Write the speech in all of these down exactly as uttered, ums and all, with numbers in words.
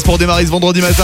pour démarrer ce vendredi matin.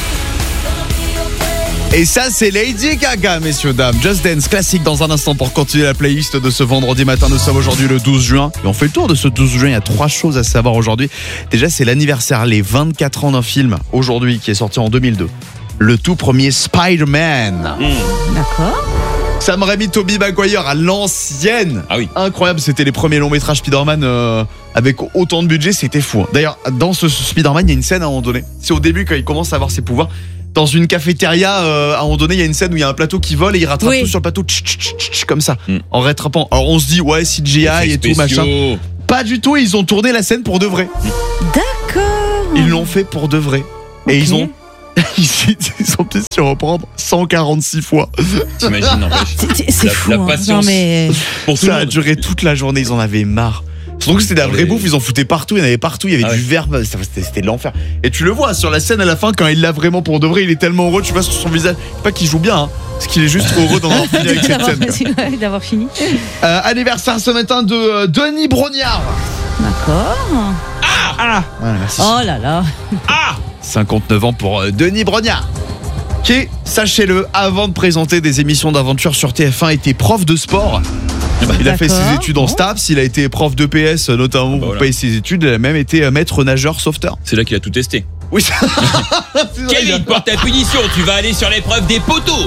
Et ça, c'est Lady Gaga, messieurs, dames. Just Dance, classique dans un instant pour continuer la playlist de ce vendredi matin. Nous sommes aujourd'hui le douze juin. Et on fait le tour de ce douze juin. Il y a trois choses à savoir aujourd'hui. Déjà, c'est l'anniversaire, les vingt-quatre ans d'un film, aujourd'hui, qui est sorti en deux mille deux. Le tout premier Spider-Man. Mmh. D'accord. Sam Raimi, Tobey Maguire à l'ancienne. Ah oui. Incroyable, c'était les premiers longs métrages Spider-Man euh, avec autant de budget, c'était fou. Hein. D'ailleurs, dans ce Spider-Man, il y a une scène à un moment donné. C'est au début quand il commence à avoir ses pouvoirs. Dans une cafétéria, euh, à un moment donné, il y a une scène où il y a un plateau qui vole et il rattrape oui. tout sur le plateau, tch, tch, tch, tch, comme ça, mm. en rattrapant. Alors on se dit, ouais, C G I et tout, machin. Pas du tout, ils ont tourné la scène pour de vrai. D'accord. Ils l'ont fait pour de vrai. Okay. Et ils ont... Ils ont pu se reprendre cent quarante-six fois. T'imagines, n'empêche. C'est, c'est la, fou. la hein. patience. Non, mais... pour tout Ça le a monde. duré toute la journée, ils en avaient marre. Surtout que c'était de la vraie Les... bouffe, ils en foutaient partout, il y en avait partout, il y avait ah du ouais. verre, c'était, c'était de l'enfer. Et tu le vois sur la scène à la fin, quand il l'a vraiment pour de vrai, il est tellement heureux, tu vois sur son visage, pas qu'il joue bien, hein, parce qu'il est juste trop heureux d'en avoir fini avec cette d'avoir, scène. ouais, d'avoir fini. Euh, anniversaire ce matin de euh, Denis Brognard. D'accord. Ah, ah. Voilà, merci. Oh là là. Ah cinquante-neuf ans pour euh, Denis Brognard. Qui, sachez-le, avant de présenter des émissions d'aventure sur T F un, était prof de sport. Il a fait D'accord. ses études en STAPS, il a été prof d'E P S notamment bah pour voilà. payer ses études, il a même été maître nageur sauveteur. C'est là qu'il a tout testé. Oui, c'est vrai, il a- Kevin, pour ta punition, tu vas aller sur l'épreuve des poteaux.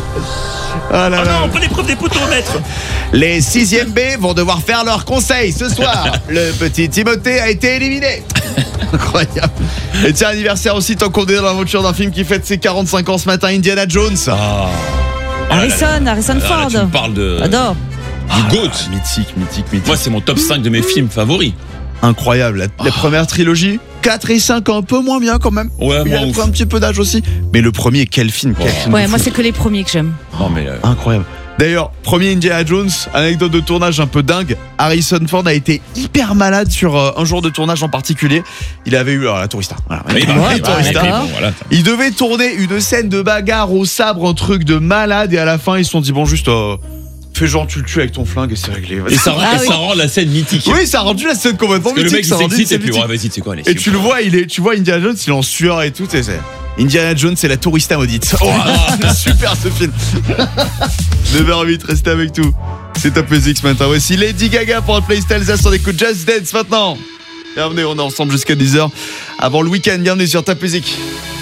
Ah là Ah là. non, on prend l'épreuve des poteaux, maître. Les sixième B vont devoir faire leur conseil ce soir. Le petit Timothée a été éliminé. Incroyable. Et tiens, anniversaire aussi, tant qu'on est dans l'aventure d'un film qui fête ses quarante-cinq ans ce matin, Indiana Jones. Ah. Harrison, Harrison Alors là, Ford. tu me parles de... J'adore. du GOAT. Mythique, mythique, mythique. Moi, c'est mon top cinq de mes films favoris. Incroyable. La, la première trilogie, quatre et cinq, un peu moins bien quand même. Ouais, Il moi, a ouf. pris un petit peu d'âge aussi. Mais le premier, quel film, quel Oh. film Ouais, de moi fou. c'est que les premiers que j'aime. Non, mais... euh, Incroyable. D'ailleurs, premier Indiana Jones, anecdote de tournage un peu dingue. Harrison Ford a été hyper malade sur euh, un jour de tournage en particulier. Il avait eu alors, la tourista. Voilà. oui, bah, Ouais, oui, bah, bah, d'accord. oui, bon, voilà. Il devait tourner une scène de bagarre au sabre, un truc de malade, et à la fin ils se sont dit bon juste euh, fais genre tu le tues avec ton flingue et c'est réglé. Et ça rend, Ah et oui. ça rend la scène mythique. Oui, ça a rendu la scène complètement Parce que le mythique. mec, il ça a rendu s'excite une et puis, scène ouais, mythique. vas-y, c'est quoi, allez, Et tu le vois, il est, tu vois Indiana Jones, il est en sueur et tout. Et c'est Indiana Jones, c'est la tourista maudite. Oh, c'est super ce film. neuf heures huit, restez avec tout. C'est Top Music ce matin. Voici Lady Gaga pour un playlist Alsace. On écoute Just Dance maintenant. Bienvenue, on est ensemble jusqu'à dix heures. Avant le week-end, bienvenue sur Top Music.